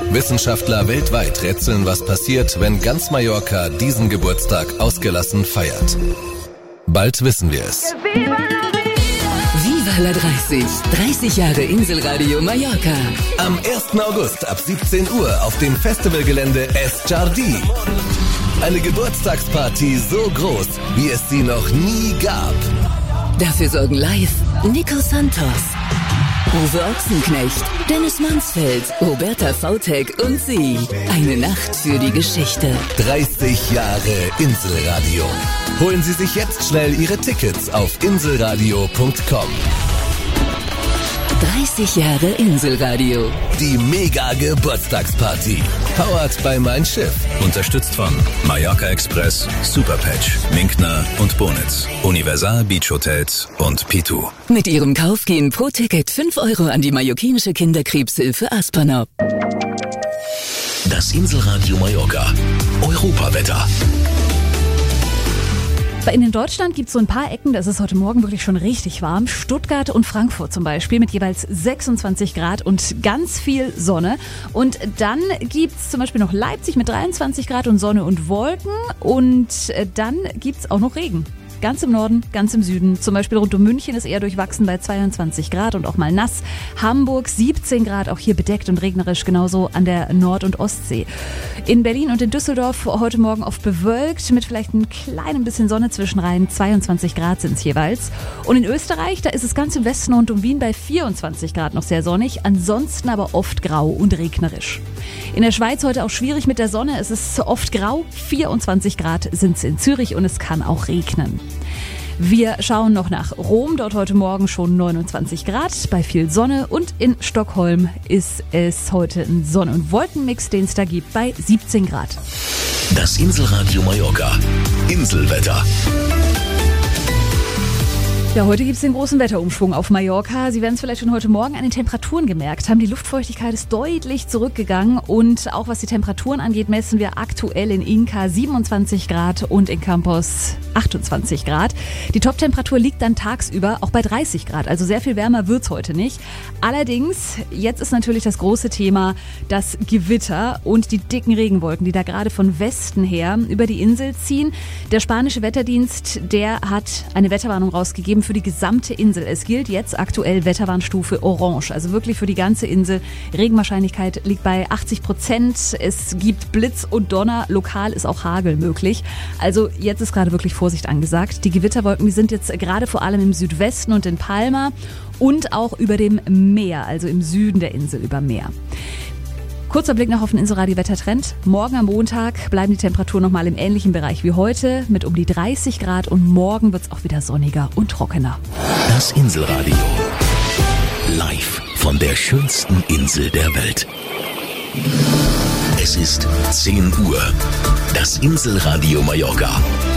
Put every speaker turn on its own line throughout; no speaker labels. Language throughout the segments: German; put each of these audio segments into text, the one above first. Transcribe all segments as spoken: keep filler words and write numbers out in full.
Wissenschaftler weltweit rätseln, was passiert, wenn ganz Mallorca diesen Geburtstag ausgelassen feiert. Bald wissen wir es.
Viva la dreißig. dreißig Jahre Inselradio Mallorca.
Am ersten August ab siebzehn Uhr auf dem Festivalgelände Es Jardí. Eine Geburtstagsparty so groß, wie es sie noch nie gab.
Dafür sorgen live Nico Santos, Uwe Ochsenknecht, Dennis Mansfeld, Roberta Vautek und sie. Eine Nacht für die Geschichte.
dreißig Jahre Inselradio. Holen Sie sich jetzt schnell Ihre Tickets auf inselradio punkt com.
dreißig Jahre Inselradio.
Die Mega-Geburtstagsparty. Powered by Mein Schiff.
Unterstützt von Mallorca Express, Superpatch, Minkner und Bonitz, Universal Beach Hotels und Pitu.
Mit ihrem Kauf gehen pro Ticket fünf Euro an die mallorquinische Kinderkrebshilfe Aspanop.
Das Inselradio Mallorca. Europawetter.
In Deutschland gibt es so ein paar Ecken, da ist es heute Morgen wirklich schon richtig warm. Stuttgart und Frankfurt zum Beispiel mit jeweils sechsundzwanzig Grad und ganz viel Sonne. Und dann gibt es zum Beispiel noch Leipzig mit dreiundzwanzig Grad und Sonne und Wolken. Und dann gibt es auch noch Regen. Ganz im Norden, ganz im Süden. Zum Beispiel rund um München ist eher durchwachsen bei zweiundzwanzig Grad und auch mal nass. Hamburg siebzehn Grad, auch hier bedeckt und regnerisch, genauso an der Nord- und Ostsee. In Berlin und in Düsseldorf heute Morgen oft bewölkt, mit vielleicht ein kleines bisschen Sonne zwischenrein. zweiundzwanzig Grad sind es jeweils. Und in Österreich, da ist es ganz im Westen rund um Wien bei vierundzwanzig Grad noch sehr sonnig. Ansonsten aber oft grau und regnerisch. In der Schweiz heute auch schwierig mit der Sonne. Es ist oft grau. vierundzwanzig Grad sind es in Zürich und es kann auch regnen. Wir schauen noch nach Rom, dort heute Morgen schon neunundzwanzig Grad bei viel Sonne und in Stockholm ist es heute ein Sonne- und Wolkenmix, den es da gibt, bei siebzehn Grad.
Das Inselradio Mallorca. Inselwetter.
Ja, heute gibt es den großen Wetterumschwung auf Mallorca. Sie werden es vielleicht schon heute Morgen an den Temperaturen gemerkt haben. Die Luftfeuchtigkeit ist deutlich zurückgegangen und auch was die Temperaturen angeht, messen wir aktuell in Inka siebenundzwanzig Grad und in Campos achtundzwanzig Grad. Die Top-Temperatur liegt dann tagsüber auch bei dreißig Grad, also sehr viel wärmer wird's heute nicht. Allerdings, jetzt ist natürlich das große Thema das Gewitter und die dicken Regenwolken, die da gerade von Westen her über die Insel ziehen. Der spanische Wetterdienst, der hat eine Wetterwarnung rausgegeben für die gesamte Insel. Es gilt jetzt aktuell Wetterwarnstufe Orange, also wirklich für die ganze Insel. Regenwahrscheinlichkeit liegt bei achtzig Prozent. Es gibt Blitz und Donner. Lokal ist auch Hagel möglich. Also jetzt ist gerade wirklich Vorsicht angesagt. Die Gewitterwolken, die sind jetzt gerade vor allem im Südwesten und in Palma und auch über dem Meer, also im Süden der Insel über Meer. Kurzer Blick noch auf den Inselradio-Wettertrend. Morgen am Montag bleiben die Temperaturen nochmal im ähnlichen Bereich wie heute mit um die dreißig Grad und morgen wird es auch wieder sonniger und trockener.
Das Inselradio. Live von der schönsten Insel der Welt. Es ist zehn Uhr. Das Inselradio Mallorca.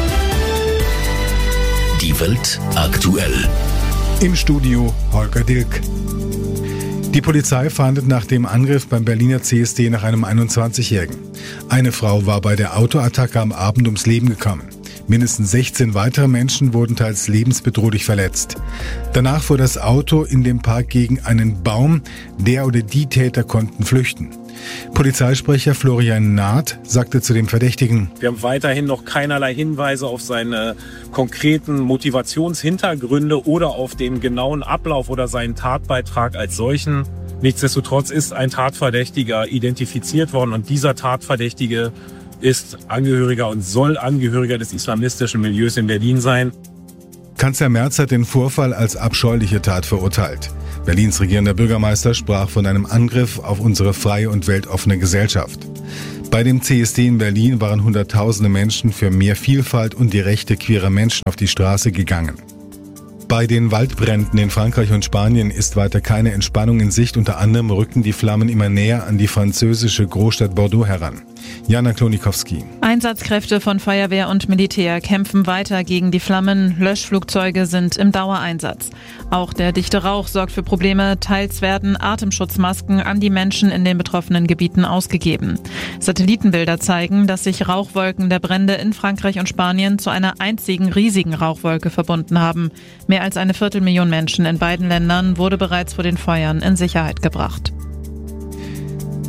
Die Welt aktuell.
Im Studio Holger Dilk. Die Polizei fahndet nach dem Angriff beim Berliner C S D nach einem einundzwanzigjährigen. Eine Frau war bei der Autoattacke am Abend ums Leben gekommen. Mindestens sechzehn weitere Menschen wurden teils lebensbedrohlich verletzt. Danach fuhr das Auto in dem Park gegen einen Baum. Der oder die Täter konnten flüchten. Polizeisprecher Florian Naht sagte zu dem Verdächtigen:
Wir haben weiterhin noch keinerlei Hinweise auf seine konkreten Motivationshintergründe oder auf den genauen Ablauf oder seinen Tatbeitrag als solchen. Nichtsdestotrotz ist ein Tatverdächtiger identifiziert worden und dieser Tatverdächtige ist Angehöriger und soll Angehöriger des islamistischen Milieus in Berlin sein.
Kanzler Merz hat den Vorfall als abscheuliche Tat verurteilt. Berlins regierender Bürgermeister sprach von einem Angriff auf unsere freie und weltoffene Gesellschaft. Bei dem C S D in Berlin waren Hunderttausende Menschen für mehr Vielfalt und die Rechte queerer Menschen auf die Straße gegangen. Bei den Waldbränden in Frankreich und Spanien ist weiter keine Entspannung in Sicht. Unter anderem rücken die Flammen immer näher an die französische Großstadt Bordeaux heran. Jana Klonikowski.
Einsatzkräfte von Feuerwehr und Militär kämpfen weiter gegen die Flammen. Löschflugzeuge sind im Dauereinsatz. Auch der dichte Rauch sorgt für Probleme. Teils werden Atemschutzmasken an die Menschen in den betroffenen Gebieten ausgegeben. Satellitenbilder zeigen, dass sich Rauchwolken der Brände in Frankreich und Spanien zu einer einzigen riesigen Rauchwolke verbunden haben. Mehr als eine Viertelmillion Menschen in beiden Ländern wurde bereits vor den Feuern in Sicherheit gebracht.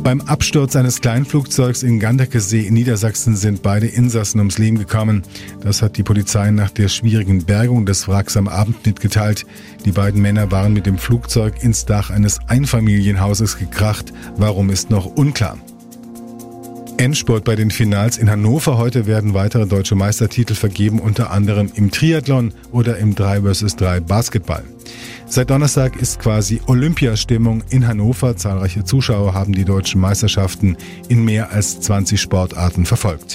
Beim Absturz eines Kleinflugzeugs in Ganderkesee in Niedersachsen sind beide Insassen ums Leben gekommen. Das hat die Polizei nach der schwierigen Bergung des Wracks am Abend mitgeteilt. Die beiden Männer waren mit dem Flugzeug ins Dach eines Einfamilienhauses gekracht. Warum ist noch unklar. Endspurt bei den Finals in Hannover. Heute werden weitere deutsche Meistertitel vergeben, unter anderem im Triathlon oder im drei versus drei Basketball. Seit Donnerstag ist quasi Olympiastimmung in Hannover. Zahlreiche Zuschauer haben die deutschen Meisterschaften in mehr als zwanzig Sportarten verfolgt.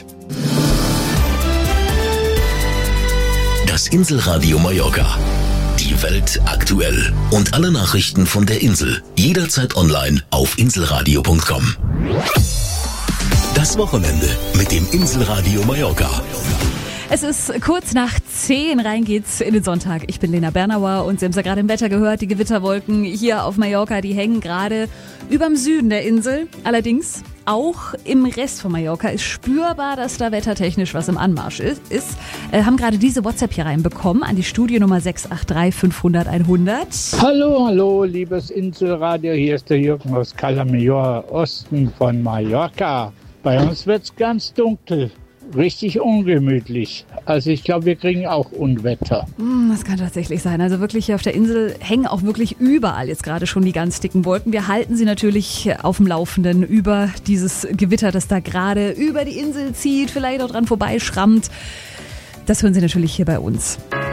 Das Inselradio Mallorca. Die Welt aktuell. Und alle Nachrichten von der Insel. Jederzeit online auf inselradio punkt com. Das Wochenende mit dem Inselradio Mallorca.
Es ist kurz nach zehn, rein geht's in den Sonntag. Ich bin Lena Bernauer und Sie haben es ja gerade im Wetter gehört, die Gewitterwolken hier auf Mallorca, die hängen gerade überm Süden der Insel. Allerdings auch im Rest von Mallorca ist spürbar, dass da wettertechnisch was im Anmarsch ist. ist. Äh, haben gerade diese WhatsApp hier reinbekommen an die Studienummer sechs acht drei fünfhundert einhundert.
Hallo, hallo, liebes Inselradio, hier ist der Jürgen aus Cala Major, Osten von Mallorca. Bei uns wird's ganz dunkel. Richtig ungemütlich. Also ich glaube, wir kriegen auch Unwetter.
Das kann tatsächlich sein. Also wirklich hier auf der Insel hängen auch wirklich überall jetzt gerade schon die ganz dicken Wolken. Wir halten Sie natürlich auf dem Laufenden über dieses Gewitter, das da gerade über die Insel zieht, vielleicht auch dran vorbeischrammt. Das hören Sie natürlich hier bei uns.